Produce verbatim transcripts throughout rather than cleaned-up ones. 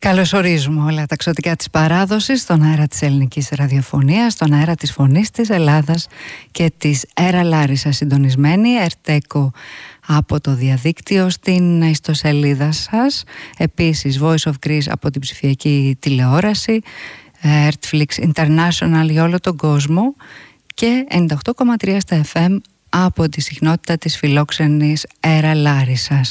Καλωσορίζουμε όλα τα ξωτικά της παράδοσης στον αέρα της ελληνικής ραδιοφωνίας, στον αέρα της φωνής της Ελλάδας και της Έρα Λάρισα, συντονισμένη Ερτέκο από το διαδίκτυο στην ιστοσελίδα σας. Επίσης Voice of Greece από την ψηφιακή τηλεόραση, Ertflix International για όλο τον κόσμο και ενενήντα οκτώ κόμμα τρία στα εφ εμ από τη συχνότητα της φιλόξενης Έρα Λάρισσας.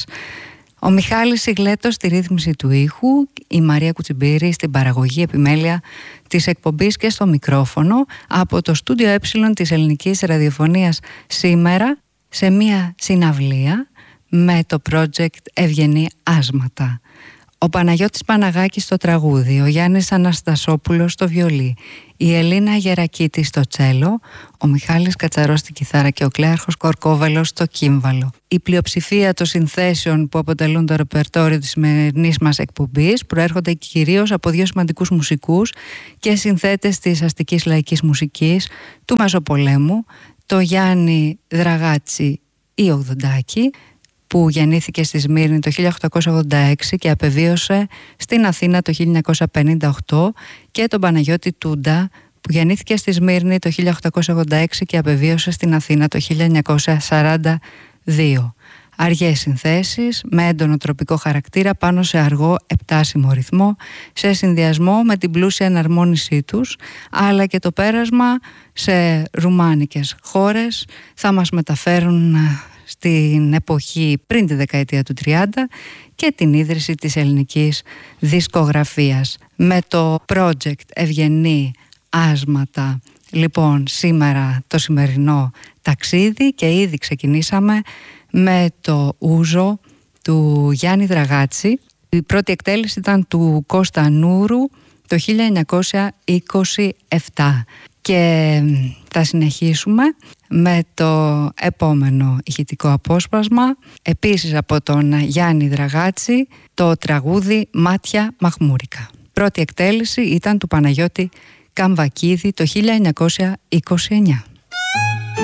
Ο Μιχάλης Ιγλέτος στη ρύθμιση του ήχου, η Μαρία Κουτσιμπήρη στην παραγωγή επιμέλεια της εκπομπής και στο μικρόφωνο από το στούντιο Ε της Ελληνικής Ραδιοφωνίας σήμερα σε μια συναυλία με το project Ευγενή Άσματα. Ο Παναγιώτης Παναγάκης στο τραγούδι, ο Γιάννης Αναστασόπουλος στο βιολί, η Ελίνα Γερακίτη στο τσέλο, ο Μιχάλης Κατσαρός στη κιθάρα και ο Κλέαρχος Κορκόβαλος στο κύμβαλο. Η πλειοψηφία των συνθέσεων που αποτελούν το ρεπερτόριο της σημερινής μας εκπομπής προέρχονται κυρίως από δύο σημαντικούς μουσικούς και συνθέτες της αστικής λαϊκής μουσικής του Μεσοπολέμου, το Γιάννη Δραγάτσι ή Ογδοντάκη, που γεννήθηκε στη Σμύρνη το χίλια οκτακόσια ογδόντα έξι και απεβίωσε στην Αθήνα το χίλια εννιακόσια πενήντα οκτώ, και τον Παναγιώτη Τούντα, που γεννήθηκε στη Σμύρνη το χίλια οκτακόσια ογδόντα έξι και απεβίωσε στην Αθήνα το χίλια εννιακόσια σαράντα δύο. Αργές συνθέσεις με έντονο τροπικό χαρακτήρα πάνω σε αργό επτάσιμο ρυθμό, σε συνδυασμό με την πλούσια εναρμόνισή τους, αλλά και το πέρασμα σε ρουμάνικες χώρες θα μας μεταφέρουν στην εποχή πριν τη δεκαετία του τριάντα και την ίδρυση της ελληνικής δισκογραφίας. Με το project Ευγενή Άσματα, λοιπόν, σήμερα το σημερινό ταξίδι, και ήδη ξεκινήσαμε με το Ούζο του Γιάννη Δραγάτση. Η πρώτη εκτέλεση ήταν του Κώστα Νούρου το χίλια εννιακόσια είκοσι επτά. Και θα συνεχίσουμε με το επόμενο ηχητικό απόσπασμα, επίσης από τον Γιάννη Δραγάτση, το τραγούδι «Μάτια Μαχμούρικα». Πρώτη εκτέλεση ήταν του Παναγιώτη Καμβακίδη το χίλια εννιακόσια είκοσι εννιά.